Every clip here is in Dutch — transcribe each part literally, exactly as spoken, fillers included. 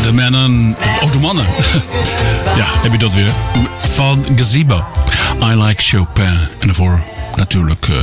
De mannen, oh de mannen. Ja, heb je dat weer. Van Gazebo. I Like Chopin. En daarvoor natuurlijk uh,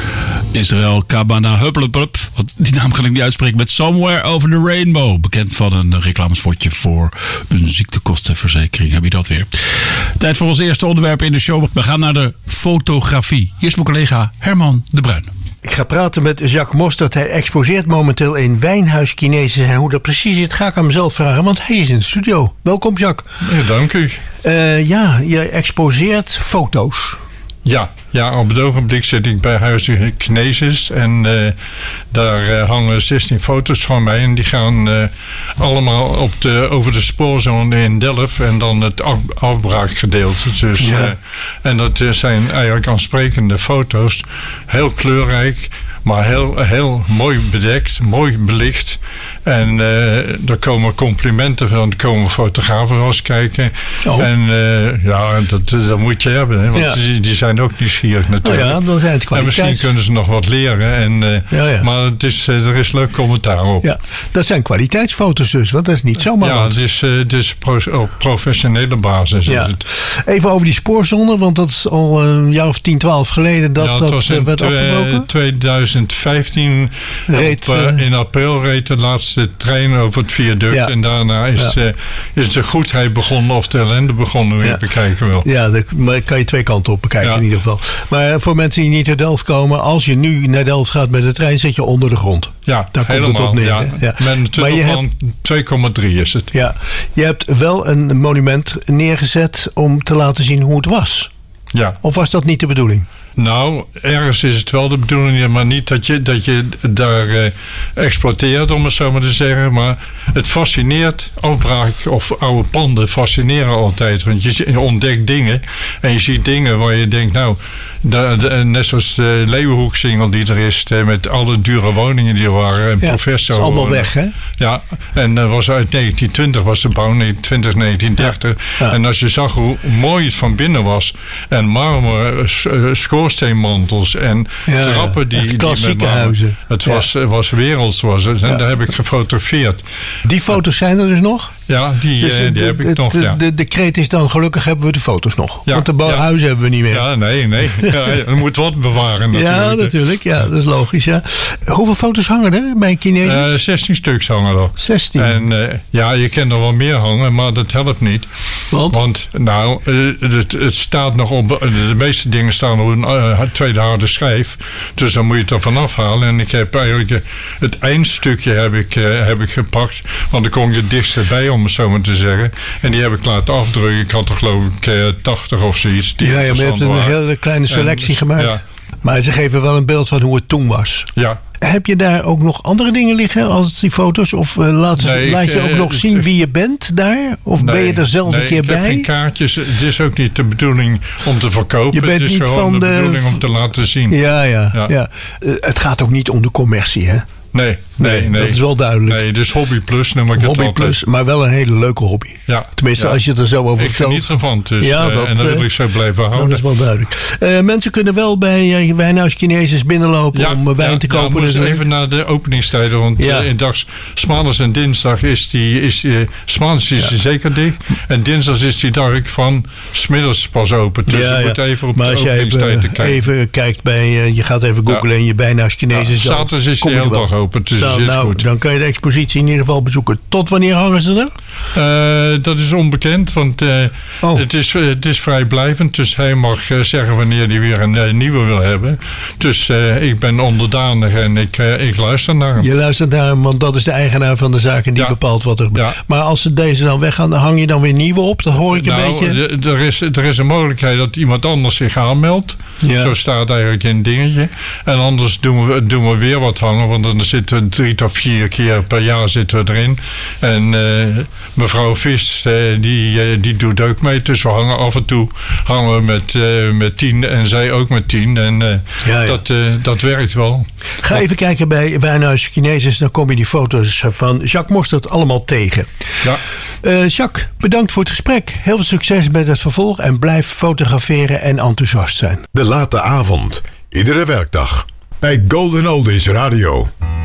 Israël Kabana Hupplepup. Want die naam kan ik niet uitspreken. Met Somewhere Over the Rainbow. Bekend van een reclamespotje voor een ziektekostenverzekering. Heb je dat weer. Tijd voor ons eerste onderwerp in de show. We gaan naar de fotografie. Hier is mijn collega Herman de Bruin. Ik ga praten met Jacques Mostert. Hij exposeert momenteel in Wijnhuis Chinesis. En hoe dat precies zit, ga ik aan mezelf vragen. Want hij is in de studio. Welkom, Jacques. Ja, dank u. Uh, ja, je exposeert foto's. Ja, ja, op het ogenblik zit ik bij Huis Chinesis. En uh, daar uh, hangen zestien foto's van mij. En die gaan uh, allemaal op de, over de spoorzone in Delft. En dan het af, afbraakgedeelte. Dus, ja. uh, en dat uh, zijn eigenlijk aansprekende foto's. Heel kleurrijk. Maar heel, heel mooi bedekt, mooi belicht. En uh, er komen complimenten van, er komen fotografen wel eens kijken. Oh. En uh, ja, dat, dat moet je hebben. Hè, want ja. die, die zijn ook nieuwsgierig natuurlijk. Oh ja, dan zijn het kwaliteits... En misschien kunnen ze nog wat leren. En, uh, ja, ja. Maar het is, uh, er is leuk commentaar op. Ja, dat zijn kwaliteitsfoto's dus, want dat is niet zomaar Ja, het is, uh, het is pro, op professionele basis. Ja. Het. Even over die spoorzone, want dat is al een jaar of tien, twaalf geleden dat ja, dat was in werd afgebroken. tweeduizend vijftien reed, op, uh, in april reed de laatste trein over het viaduct. Ja. En daarna is, ja. uh, is de goedheid begonnen of de ellende begonnen, hoe ja. je bekijken wil. Ja, daar kan je twee kanten op bekijken ja. in ieder geval. Maar voor mensen die niet naar Delft komen, als je nu naar Delft gaat met de trein, zit je onder de grond. Ja, daar komt helemaal, het op neer. Ja. Ja. Met een tunnel van twee komma drie is het. Ja, je hebt wel een monument neergezet om te laten zien hoe het was. Ja. Of was dat niet de bedoeling? Nou, ergens is het wel de bedoeling, maar niet dat je, dat je daar uh, exploiteert, om het zo maar te zeggen. Maar het fascineert, afbraak of oude panden fascineren altijd. Want je, je ontdekt dingen en je ziet dingen waar je denkt, nou, de, de, net zoals de Leeuwenhoek-singel die er is, de, met alle dure woningen die er waren. En ja, professor. Dat is allemaal weg, hè? Ja, en dat was uit negentien twintig was de bouw, twintig negentien dertig. Ja, ja. En als je zag hoe mooi het van binnen was en marmer, schoorsteenmantels en ja, trappen die, die klassieke die met huizen. Het ja. was, was werelds, was het. En ja. daar heb ik gefotografeerd. Die foto's zijn er dus nog? Ja, die, dus de, die heb ik de, nog. De, ja. de, de kreet is dan, gelukkig hebben we de foto's nog. Ja, Want de ja. huizen hebben we niet meer. Ja, nee, nee. Ja, er moet wat bewaren natuurlijk. Ja, natuurlijk. Ja, dat is logisch. Ja. Hoeveel foto's hangen er bij Chinesis? Uh, zestien stuks hangen er. zestien? En uh, ja, je kan er wel meer hangen, maar dat helpt niet. Want? Want nou, uh, het, het staat nog op, de meeste dingen staan op een uh, tweede harde schijf. Dus dan moet je het er vanaf halen. En ik heb eigenlijk uh, het eindstukje heb ik, uh, heb ik gepakt. Want dan kon ik het dichtst bij, om het zo maar te zeggen. En die heb ik laten afdrukken. Ik had er geloof ik uh, tachtig of zoiets. Ja, ja, maar je hebt een waren. hele kleine selectie en, gemaakt. Ja. Maar ze geven wel een beeld van hoe het toen was. Ja. Heb je daar ook nog andere dingen liggen als die foto's? Of uh, laat, nee, laat je ook uh, nog uh, zien wie je bent daar? Of nee, ben je er zelf nee, een keer ik bij? Ik heb geen kaartjes. Het is ook niet de bedoeling om te verkopen. Je bent het is niet gewoon van de, de bedoeling om te laten zien. Ja, ja, ja. ja. Uh, het gaat ook niet om de commercie, hè? Nee, nee, nee, nee. Dat is wel duidelijk. Nee, dus hobby plus noem ik hobby het altijd. Plus, maar wel een hele leuke hobby. Ja, Tenminste, ja. als je er zo over ik vertelt. Ik geniet ervan, dus, ja, uh, dat, en dat wil ik zo blijven houden. Dat is wel duidelijk. Uh, mensen kunnen wel bij uh, Wijnhuis Chinesis binnenlopen ja, om uh, wijn ja, te kopen. Ja, dus even naar de openingstijden, want ja. uh, in dags, 's maandags en dinsdag is die, is die, 's maandags is die ja. zeker dicht. En dinsdags is die dag van 's middags pas open. Dus ja, je moet ja. even op maar de openingstijden even, kijken. even kijkt bij, uh, je gaat even googlen ja. en je Wijnhuis Chinesis. Ja, zaterdags is die de hele dag open, dus Zo, is nou, goed. Dan kan je de expositie in ieder geval bezoeken. Tot wanneer hangen ze er? Uh, dat is onbekend, want uh, oh. het, is, het is vrijblijvend. Dus hij mag uh, zeggen wanneer hij weer een uh, nieuwe wil hebben. Dus uh, ik ben onderdanig en ik, uh, ik luister naar hem. Je luistert naar hem, want dat is de eigenaar van de zaak en die ja. bepaalt wat er... Ja. Maar als ze deze dan weggaan, dan hang je dan weer nieuwe op? Dat hoor ik een nou, beetje. D- er, is, er is een mogelijkheid dat iemand anders zich aanmeldt. Ja. Zo staat eigenlijk in het dingetje. En anders doen we, doen we weer wat hangen, want dan zitten we drie tot vier keer per jaar zitten we erin. En uh, mevrouw Vis, uh, die, uh, die doet ook mee. Dus we hangen af en toe hangen we met, uh, met tien en zij ook met tien. En uh, ja, ja. Dat, uh, dat werkt wel. Ga even kijken bij Wijnhuis Chinesis. Dan kom je die foto's van Jacques Mostert allemaal tegen. Ja. Uh, Jacques, bedankt voor het gesprek. Heel veel succes met het vervolg. En blijf fotograferen en enthousiast zijn. De late avond. Iedere werkdag. Bij Golden Oldies Radio.